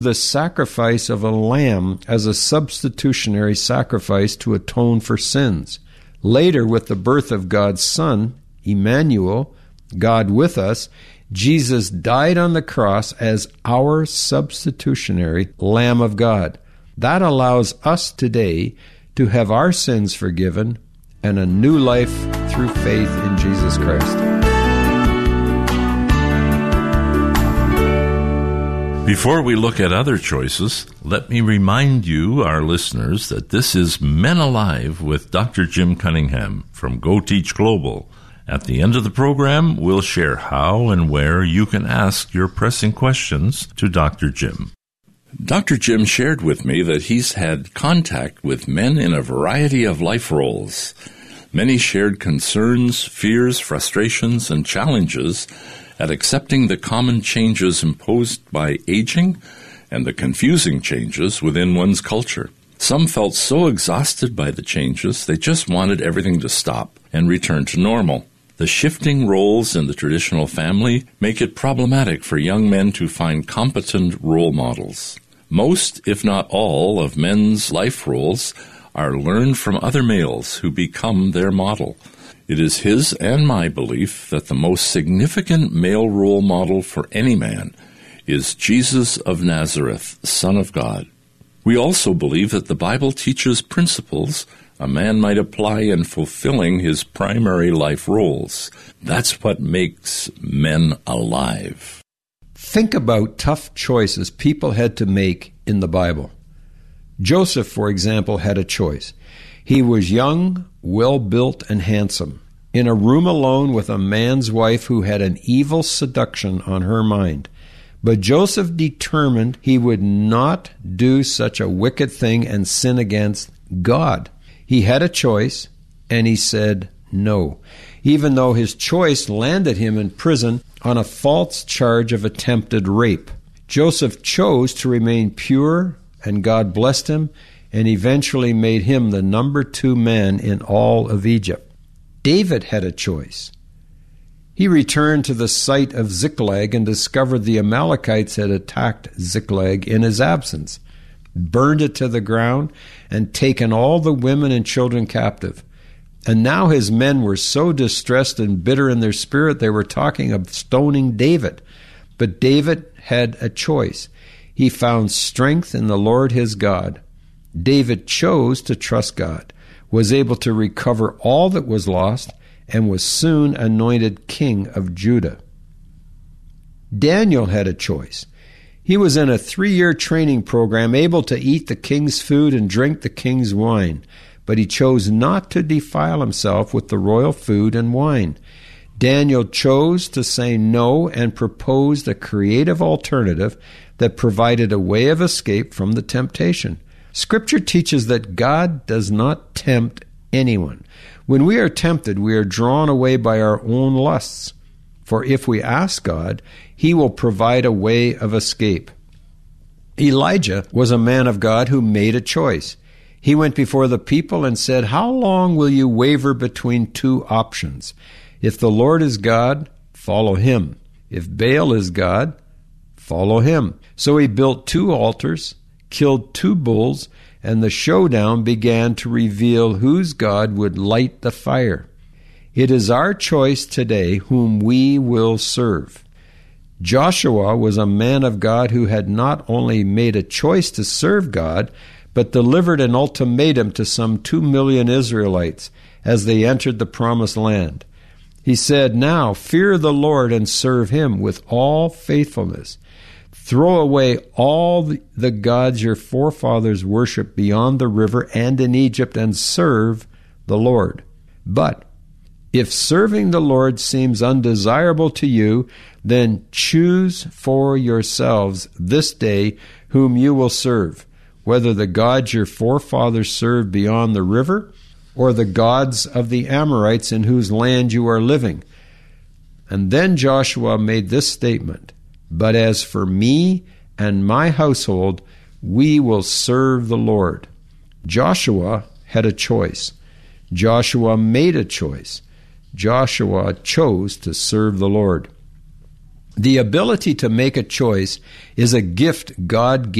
the sacrifice of a lamb as a substitutionary sacrifice to atone for sins. Later, with the birth of God's Son, Emmanuel, God with us, Jesus died on the cross as our substitutionary Lamb of God. That allows us today to have our sins forgiven and a new life through faith in Jesus Christ. Before we look at other choices, let me remind you, our listeners, that this is Men Alive with Dr. Jim Cunningham from Go Teach Global. At the end of the program, we'll share how and where you can ask your pressing questions to Dr. Jim. Dr. Jim shared with me that he's had contact with men in a variety of life roles. Many shared concerns, fears, frustrations, and challenges at accepting the common changes imposed by aging and the confusing changes within one's culture. Some felt so exhausted by the changes, they just wanted everything to stop and return to normal. The shifting roles in the traditional family make it problematic for young men to find competent role models. Most, if not all, of men's life roles are learned from other males who become their model. It is his and my belief that the most significant male role model for any man is Jesus of Nazareth, Son of God. We also believe that the Bible teaches principles a man might apply in fulfilling his primary life roles. That's what makes men alive. Think about tough choices people had to make in the Bible. Joseph, for example, had a choice. He was young, well-built, and handsome, in a room alone with a man's wife who had an evil seduction on her mind. But Joseph determined he would not do such a wicked thing and sin against God. He had a choice, and he said no, even though his choice landed him in prison on a false charge of attempted rape. Joseph chose to remain pure, and God blessed him and eventually made him the number 2 man in all of Egypt. David had a choice. He returned to the site of Ziklag and discovered the Amalekites had attacked Ziklag in his absence, burned it to the ground, and taken all the women and children captive. And now his men were so distressed and bitter in their spirit they were talking of stoning David. But David had a choice. He found strength in the Lord his God. David chose to trust God, was able to recover all that was lost, and was soon anointed king of Judah. Daniel had a choice. He was in a 3-year training program, able to eat the king's food and drink the king's wine, but he chose not to defile himself with the royal food and wine. Daniel chose to say no and proposed a creative alternative that provided a way of escape from the temptation. Scripture teaches that God does not tempt anyone. When we are tempted, we are drawn away by our own lusts. For if we ask God, he will provide a way of escape. Elijah was a man of God who made a choice. He went before the people and said, "How long will you waver between 2 options? If the Lord is God, follow him. If Baal is God, follow him." So he built 2 altars, killed 2 bulls, and the showdown began to reveal whose God would light the fire. It is our choice today whom we will serve. Joshua was a man of God who had not only made a choice to serve God, but delivered an ultimatum to some 2 million Israelites as they entered the promised land. He said, "Now fear the Lord and serve him with all faithfulness. Throw away all the gods your forefathers worshipped beyond the river and in Egypt and serve the Lord. But if serving the Lord seems undesirable to you, then choose for yourselves this day whom you will serve, whether the gods your forefathers served beyond the river or the gods of the Amorites in whose land you are living." And then Joshua made this statement, "But as for me and my household, we will serve the Lord." Joshua had a choice. Joshua made a choice. Joshua chose to serve the Lord. The ability to make a choice is a gift God